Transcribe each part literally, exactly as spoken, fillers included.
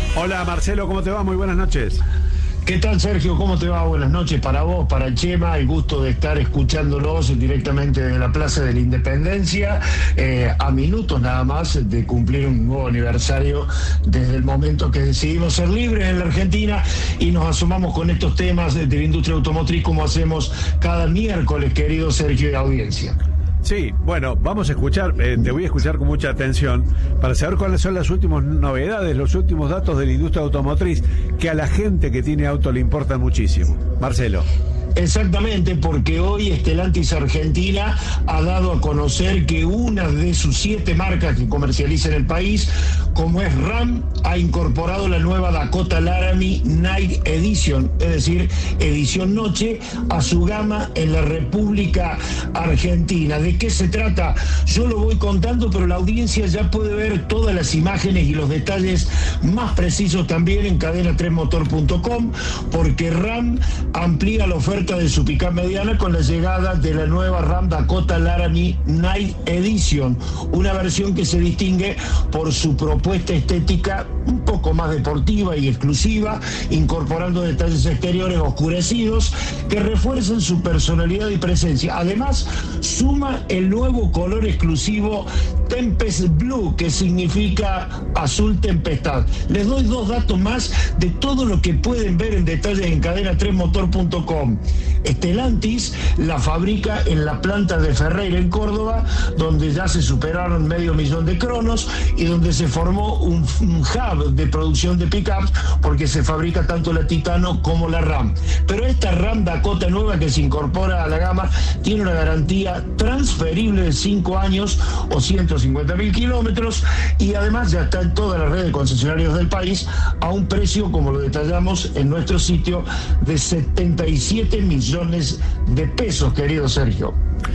Hola Marcelo, ¿cómo te va? Muy buenas noches. ¿Qué tal, Sergio? ¿Cómo te va? Buenas noches para vos, para el Chema. El gusto de estar escuchándolos directamente de la Plaza de la Independencia, eh, a minutos nada más de cumplir un nuevo aniversario desde el momento que decidimos ser libres en la Argentina y nos asomamos con estos temas de la industria automotriz como hacemos cada miércoles, querido Sergio y audiencia. Sí, bueno, vamos a escuchar, eh, te voy a escuchar con mucha atención para saber cuáles son las últimas novedades, los últimos datos de la industria automotriz, que a la gente que tiene auto le importan muchísimo. Marcelo. Exactamente, porque hoy Stellantis Argentina ha dado a conocer que una de sus siete marcas que comercializa en el país, como es Ram, ha incorporado la nueva Dakota Laramie Night Edition, es decir, edición noche, a su gama en la República Argentina. ¿De qué se trata? Yo lo voy contando, pero la audiencia ya puede ver todas las imágenes y los detalles más precisos también en cadena tres motor punto com, porque Ram amplía la oferta de su pick-up mediana con la llegada de la nueva Ram Dakota Laramie Night Edition, una versión que se distingue por su propuesta estética un poco más deportiva y exclusiva, incorporando detalles exteriores oscurecidos que refuerzan su personalidad y presencia. Además, suma el nuevo color exclusivo Tempest Blue, que significa azul tempestad. Les doy dos datos más de todo lo que pueden ver en detalle en cadena tres motor punto com. Stellantis la fabrica en la planta de Ferreira en Córdoba, donde ya se superaron medio millón de cronos y donde se formó un, un hub de producción de pickups, porque se fabrica tanto la Titano como la Ram. Pero esta Ram Dakota nueva que se incorpora a la gama tiene una garantía transferible de cinco años o ciento cincuenta mil kilómetros y además ya está en toda la red de concesionarios del país a un precio, como lo detallamos en nuestro sitio, de setenta y siete millones de pesos, querido Sergio.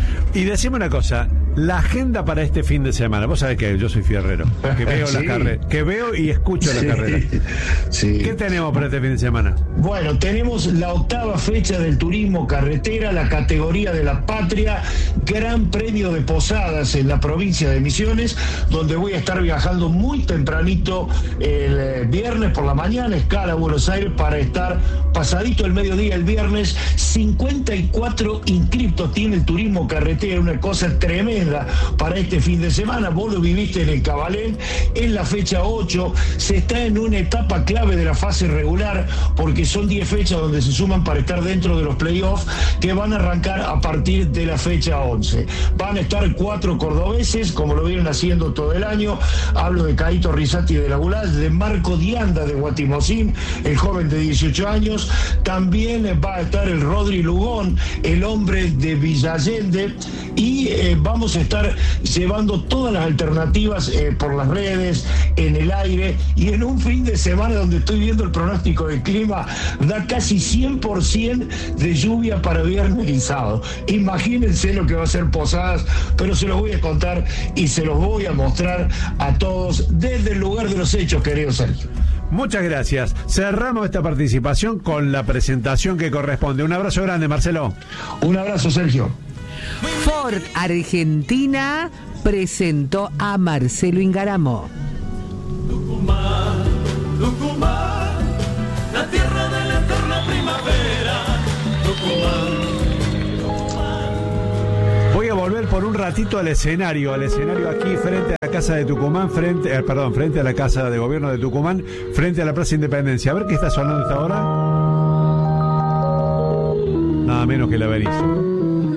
Y decime una cosa, la agenda para este fin de semana, vos sabés que yo soy fierrero, que veo sí. la carrera, que veo y escucho sí. la carrera. Sí. ¿Qué tenemos para este fin de semana? Bueno, tenemos la octava fecha del turismo carretera, la categoría de la patria, Gran Premio de Posadas en la provincia de Misiones, donde voy a estar viajando muy tempranito el viernes por la mañana, escala a Buenos Aires, para estar pasadito el mediodía el viernes. cincuenta y cuatro inscriptos tiene el turismo carretera, una cosa tremenda para este fin de semana. Vos lo viviste en el Cabalén, en la fecha ocho, se está en una etapa clave de la fase regular, porque son diez fechas donde se suman para estar dentro de los playoffs, que van a arrancar a partir de la fecha once. Van a estar cuatro cordobeses, como lo vienen haciendo todo el año. Hablo de Caito Rizzati de la Gulaz, de Marco Dianda de Guatimocín, el joven de dieciocho años. También va a estar el Rodri Lugón, el hombre de Villa Allende, y eh, vamos a estar llevando todas las alternativas eh, por las redes, en el aire, y en un fin de semana donde estoy viendo el pronóstico del clima, da casi cien por ciento de lluvia para viernes y sábado. Imagínense lo que va a ser Posadas, pero se los voy a contar y se los voy a mostrar a todos desde el lugar de los hechos, querido Sergio. Muchas gracias. Cerramos esta participación con la presentación que corresponde. Un abrazo grande, Marcelo. Un abrazo, Sergio. Ford Argentina presentó a Marcelo Ingaramo. Tucumán, Tucumán, la tierra de la eterna primavera. Tucumán, Tucumán. Voy a volver por un ratito al escenario, al escenario aquí frente a la casa de Tucumán, frente, eh, perdón, frente a la casa de gobierno de Tucumán, frente a la Plaza Independencia. A ver qué está sonando esta hora. Nada menos que la Berizo.